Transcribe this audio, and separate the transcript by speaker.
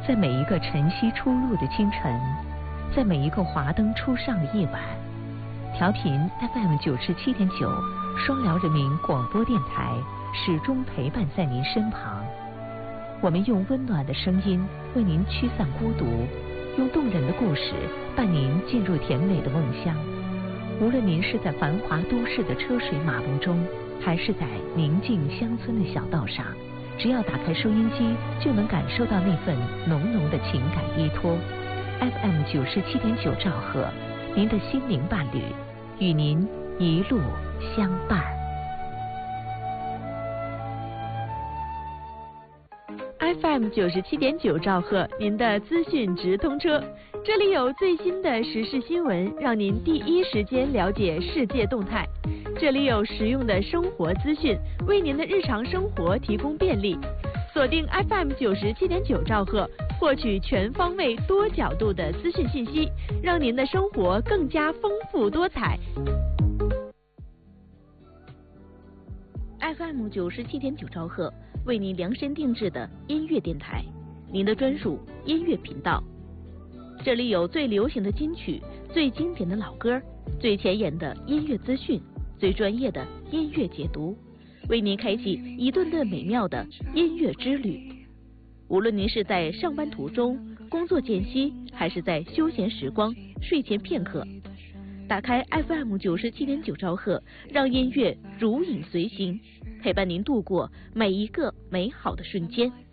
Speaker 1: 在每一个晨曦初露的清晨，在每一个华灯初上的夜晚，调频 FM 97.9双辽人民广播电台始终陪伴在您身旁。我们用温暖的声音为您驱散孤独，用动人的故事伴您进入甜美的梦乡。无论您是在繁华都市的车水马龙中，还是在宁静乡村的小道上，只要打开收音机，就能感受到那份浓浓的情感依托。FM 97.9兆赫，您的心灵伴侣，与您一路相伴。
Speaker 2: FM 97.9兆赫，您的资讯直通车，这里有最新的时事新闻，让您第一时间了解世界动态。这里有实用的生活资讯，为您的日常生活提供便利。锁定 FM 97.9兆赫，获取全方位、多角度的资讯信息，让您的生活更加丰富多彩。FM 97.9兆赫，为您量身定制的音乐电台，您的专属音乐频道。这里有最流行的金曲、最经典的老歌、最前沿的音乐资讯、最专业的音乐解读，为您开启一顿顿美妙的音乐之旅。无论您是在上班途中、工作间隙，还是在休闲时光、睡前片刻，打开 FM 97.9兆赫，让音乐如影随形，陪伴您度过每一个美好的瞬间。